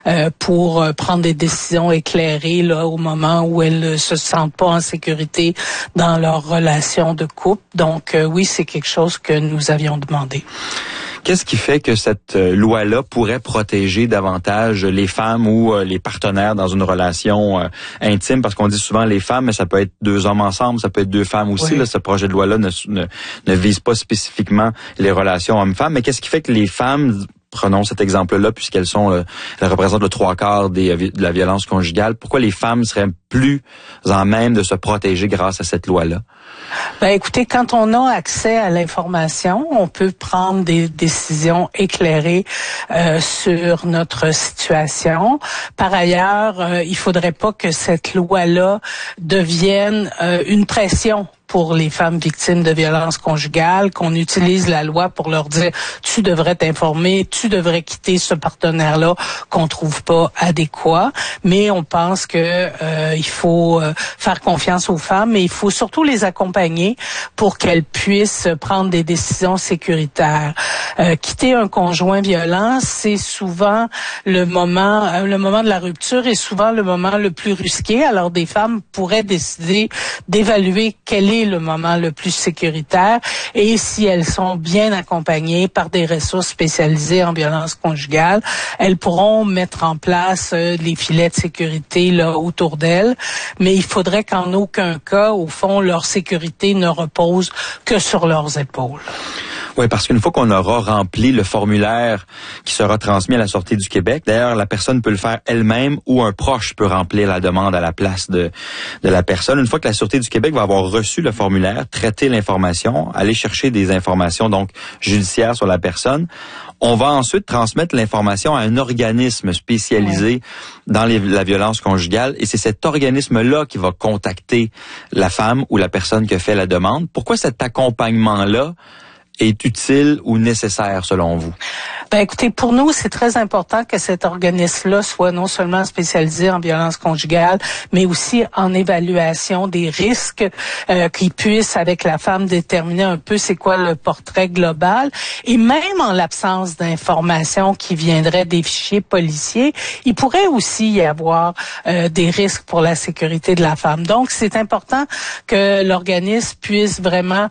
pour prendre des décisions éclairées là au moment où elles ne se sentent pas en sécurité dans leur relation de couple. Donc oui, c'est quelque chose que nous avions demandé. Qu'est-ce qui fait que cette loi-là pourrait protéger davantage les femmes ou les partenaires dans une relation intime? Parce qu'on dit souvent les femmes, mais ça peut être deux hommes ensemble, ça peut être deux femmes aussi. Oui. Là, ce projet de loi-là ne vise pas spécifiquement les relations hommes-femmes. Mais qu'est-ce qui fait que les femmes, prenons cet exemple-là, puisqu'elles sont, elles représentent le 3/4 de la violence conjugale, pourquoi les femmes seraient plus en même de se protéger grâce à cette loi-là? Ben, écoutez, quand on a accès à l'information, on peut prendre des décisions éclairées sur notre situation. Par ailleurs, il faudrait pas que cette loi-là devienne une pression pour les femmes victimes de violences conjugales, qu'on utilise la loi pour leur dire « tu devrais t'informer, tu devrais quitter ce partenaire-là qu'on trouve pas adéquat ». Mais on pense que il faut faire confiance aux femmes, mais il faut surtout les accompagner pour qu'elles puissent prendre des décisions sécuritaires. Quitter un conjoint violent, c'est souvent le moment de la rupture est souvent le moment le plus risqué. Alors des femmes pourraient décider d'évaluer quel est le moment le plus sécuritaire et si elles sont bien accompagnées par des ressources spécialisées en violence conjugale, elles pourront mettre en place les filets de sécurité là autour d'elles, mais il faudrait qu'en aucun cas, au fond, leur sécurité ne repose que sur leurs épaules. Oui, parce qu'une fois qu'on aura rempli le formulaire qui sera transmis à la Sûreté du Québec, d'ailleurs, la personne peut le faire elle-même ou un proche peut remplir la demande à la place de la personne. Une fois que la Sûreté du Québec va avoir reçu le formulaire, traiter l'information, aller chercher des informations donc judiciaires sur la personne, on va ensuite transmettre l'information à un organisme spécialisé dans la violence conjugale et c'est cet organisme-là qui va contacter la femme ou la personne qui a fait la demande. Pourquoi cet accompagnement-là est utile ou nécessaire selon vous? Ben écoutez, pour nous, c'est très important que cet organisme-là soit non seulement spécialisé en violence conjugale, mais aussi en évaluation des risques, qu'il puisse, avec la femme, déterminer un peu c'est quoi le portrait global. Et même en l'absence d'informations qui viendraient des fichiers policiers, il pourrait aussi y avoir des risques pour la sécurité de la femme. Donc, c'est important que l'organisme puisse vraiment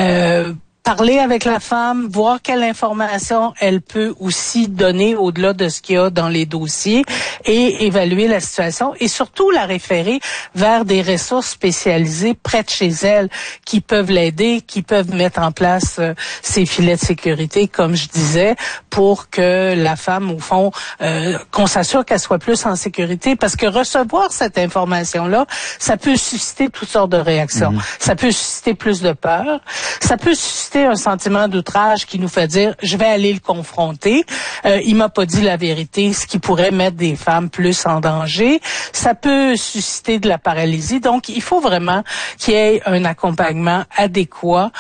parler avec la femme, voir quelle information elle peut aussi donner au-delà de ce qu'il y a dans les dossiers et évaluer la situation et surtout la référer vers des ressources spécialisées près de chez elle qui peuvent l'aider, qui peuvent mettre en place ces filets de sécurité, comme je disais, pour que la femme, au fond, qu'on s'assure qu'elle soit plus en sécurité parce que recevoir cette information-là, ça peut susciter toutes sortes de réactions. Ça peut susciter plus de peur, ça peut susciter un sentiment d'outrage qui nous fait dire je vais aller le confronter, il m'a pas dit la vérité, ce qui pourrait mettre des femmes plus en danger. Ça peut susciter de la paralysie. Donc il faut vraiment qu'il y ait un accompagnement adéquat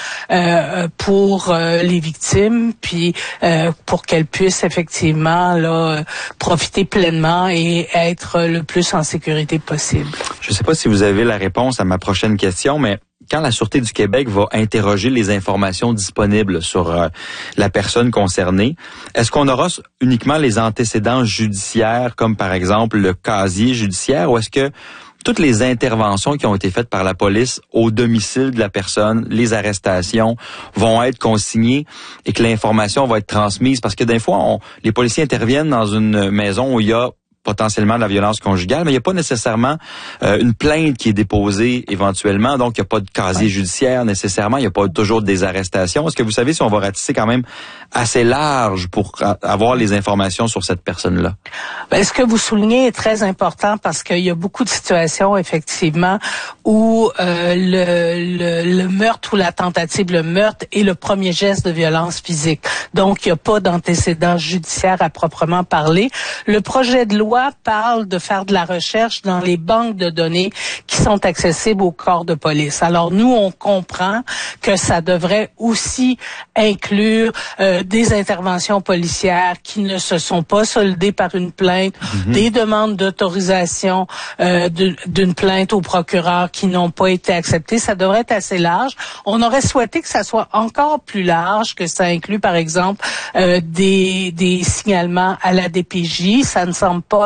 pour les victimes, puis pour qu'elles puissent effectivement là profiter pleinement et être le plus en sécurité possible. Je sais pas si vous avez la réponse à ma prochaine question, mais quand la Sûreté du Québec va interroger les informations disponibles sur la personne concernée, est-ce qu'on aura uniquement les antécédents judiciaires, comme par exemple le casier judiciaire, ou est-ce que toutes les interventions qui ont été faites par la police au domicile de la personne, les arrestations, vont être consignées et que l'information va être transmise? Parce que des fois, les policiers interviennent dans une maison où il y a potentiellement de la violence conjugale, mais il n'y a pas nécessairement une plainte qui est déposée éventuellement, donc il n'y a pas de casier judiciaire nécessairement, il n'y a pas toujours des arrestations. Est-ce que vous savez si on va ratisser quand même assez large pour avoir les informations sur cette personne-là? Ben, ce que vous soulignez est très important parce qu'il y a beaucoup de situations, effectivement, où le meurtre ou la tentative de meurtre est le premier geste de violence physique. Donc, il n'y a pas d'antécédent judiciaire à proprement parler. Le projet de loi parle de faire de la recherche dans les banques de données qui sont accessibles au corps de police. Alors, nous, on comprend que ça devrait aussi inclure des interventions policières qui ne se sont pas soldées par une plainte, des demandes d'autorisation d'une plainte au procureur qui n'ont pas été acceptées. Ça devrait être assez large. On aurait souhaité que ça soit encore plus large, que ça inclue, par exemple, des signalements à la DPJ. Ça ne semble pas